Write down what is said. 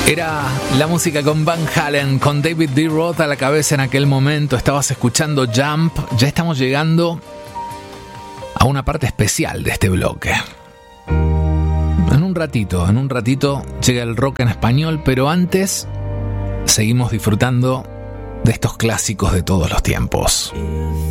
Era la música con Van Halen, con David Lee Roth a la cabeza en aquel momento. Estabas escuchando Jump. Ya estamos llegando a una parte especial de este bloque. En un ratito llega el rock en español, pero antes seguimos disfrutando de estos clásicos de todos los tiempos.